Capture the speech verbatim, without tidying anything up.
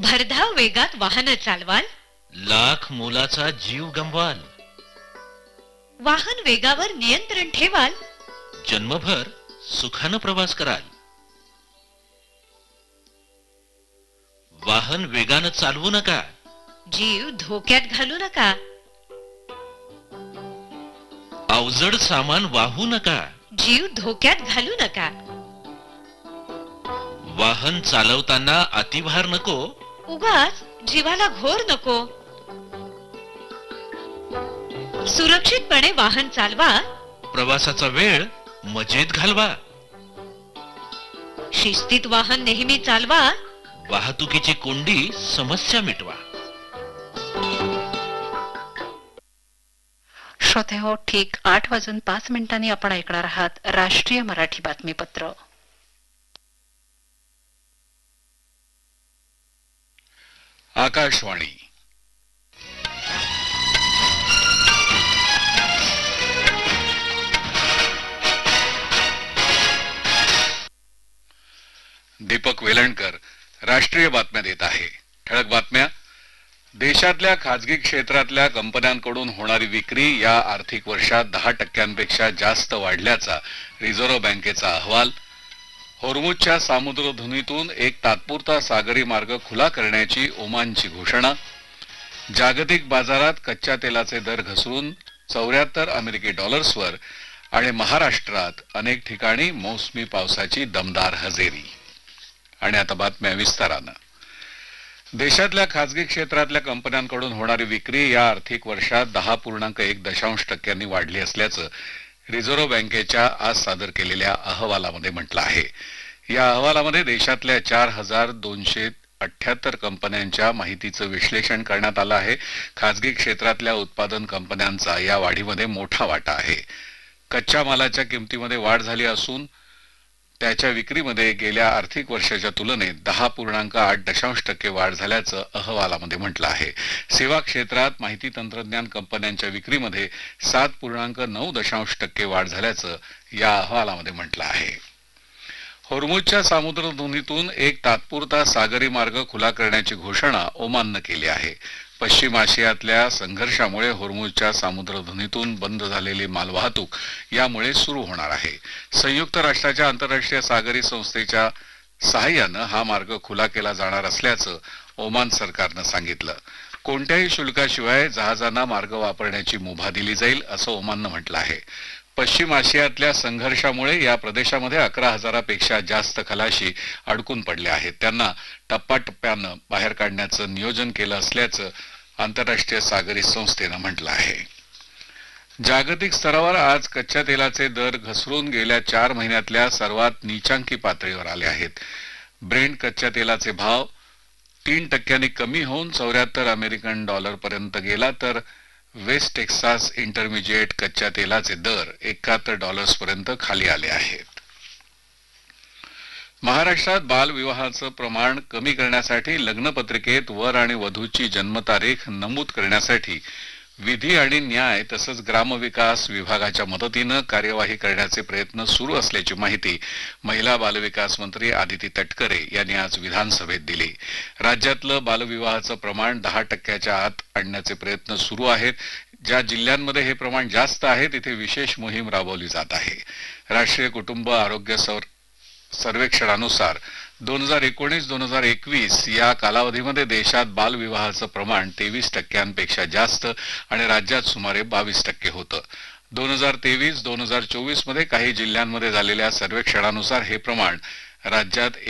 भरधाव वेगात वाहन चालवाल, लाख मोलाचा जीव गमवाल, वाहन वेगावर नियंत्रण ठेवाल, जन्मभर सुखानं प्रवास कराल. वाहन वेगानं चालवू नका, जीव धोक्यात घालू नका, अवजड सामान वाहू नका, जीव धोक्यात घालू नका. वाहन चालवताना अतिभार नको, उगाच जीवाला घोर नको. सुरक्षितपणे वाहन चालवा, प्रवासाचा वेळ मजेत घालवा. शिस्तीत वाहन नेहमी चालवा, वाहतुकीची कोंडी समस्या मिटवा. श्रोते हो, ठीक आठ वाजून पाच मिनिटांनी आपण ऐकणार आहात राष्ट्रीय मराठी बातमीपत्र. आकाशवाणी. दीपक वेलणकर राष्ट्रीय बातम्या देत आहे. ठळक बातम्या. देशातल्या खाजगी क्षेत्रातल्या कंपन्यांकडून होणारी विक्री या आर्थिक वर्षात दहा टक्क्यांपेक्षा जास्त वाढल्याचा रिझर्व्ह बँकेचा अहवाल. होर्मुझच्या सामुद्रधुनीतून एक तात्पुरता सागरी मार्ग खुला करण्याची ओमानची घोषणा. जागतिक बाजारात कच्च्या तेलाचे दर घसरून चौऱ्याहत्तर अमेरिकी डॉलर्सवर. आणि महाराष्ट्रात अनेक ठिकाणी मोसमी पावसाची दमदार हजेरी. आणि आता बातम्या विस्तारानं. देशातल्या खाजगी क्षेत्रातल्या कंपन्यांकडून होणारी विक्री या आर्थिक वर्षात दहा पूर्णांक एक दशांश टक्क्यांनी वाढली असल्याचं रिझर्व्ह बँकेच्या आज सादर केलेल्या अहवालामध्ये म्हटलं आहे. या अहवालामध्ये देशातल्या चार हजार दोनशे अठ्याहत्तर कंपन्यांच्या माहितीचं विश्लेषण करण्यात आलं आहे. खाजगी क्षेत्रातल्या उत्पादन कंपन्यांचा या वाढीमध्ये मोठा वाटा आहे. कच्च्या मालाच्या किमतीमध्ये वाढ झाली असून त्याच्या विक्रीमध्ये गेल्या आर्थिक वर्षाच्या तुलनेत दहा पूर्णांक आठ दशांश टक्के वाढ झाल्याचं अहवालामध्ये म्हटलं आहे. सेवा क्षेत्रात माहिती तंत्रज्ञान कंपन्यांच्या विक्रीमध्ये सात पूर्णांक नऊ दशांश टक्के वाढ झाल्याचं या अहवालामध्ये म्हटलं आहे. होर्मुझच्या सामुद्रधुनीतून एक तात्पुरता सागरी मार्ग खुला करण्याची घोषणा ओमाननं केली आहे. पश्चिम आशियातल्या संघर्षामुळे होर्मुझच्या सामुद्रधुनीतून बंद झालेली मालवाहतूक यामुळे सुरू होणार आहे. संयुक्त राष्ट्राच्या आंतरराष्ट्रीय सागरी संस्थेच्या सहाय्यानं हा मार्ग खुला केला जाणार असल्याचं ओमान सरकारनं सांगितलं. कोणत्याही शुल्काशिवाय जहाजांना मार्ग वापरण्याची मुभा दिली जाईल असं ओमाननं म्हटलं आहे. पश्चिम आशियातल्या संघर्षामुळे या प्रदेशामध्ये अकरा हजारापेक्षा जास्त खलाशी अडकून पडले आहेत. त्यांना टप्प्याटप्प्यानं बाहेर काढण्याचं नियोजन केलं असल्याचं आंतरराष्ट्रीय सागरी संस्थेनं म्हटलं आहे. जागतिक स्तरावर आज कच्च्या तेलाचे दर घसरून गेल्या चार महिन्यातल्या सर्वात नीचांकी पातळीवर आले आहेत. ब्रेंट कच्च्या तेलाचे भाव तीन टक्क्यांनी कमी होऊन चौऱ्याहत्तर अमेरिकन डॉलर पर्यंत गेला, तर वेस्ट टेक्सास इंटरमिजिएट कच्च्या तेलाचे दर एकाहत्तर डॉलर्स पर्यंत खाली आले आहेत. महाराष्ट्रात बालविवाहाचं प्रमाण कमी करण्यासाठी लग्नपत्रिकेत वर आणि वधूची जन्मतारीख नमूद करण्यासाठी विधी आणि न्याय तसंच ग्रामविकास विभागाच्या मदतीनं कार्यवाही करण्याचे प्रयत्न सुरू असल्याची माहिती महिला बालविकास मंत्री आदिती तटकरे यांनी आज विधानसभेत दिली. राज्यातलं बालविवाहाचं प्रमाण दहा टक्क्याच्या आत आणण्याचे प्रयत्न सुरू आहेत. ज्या जिल्ह्यांमध्ये हे प्रमाण जास्त आहे तिथे विशेष मोहीम राबवली जात आहे. राष्ट्रीय कुटुंब आरोग्य सर्वेक्षणानुसार दोन हजार एकोणीस दोन हजार एकवीस या कालावधीमध्ये देशात बालविवाहाचं प्रमाण तेवीस टक्क्यांपेक्षा जास्त आणि राज्यात सुमारे बावीस टक्के होतं. दोन हजार तेवीस दोन हजार चोवीस मध्ये काही जिल्ह्यांमध्ये झालेल्या सर्वेक्षणानुसार हे प्रमाण राज्यात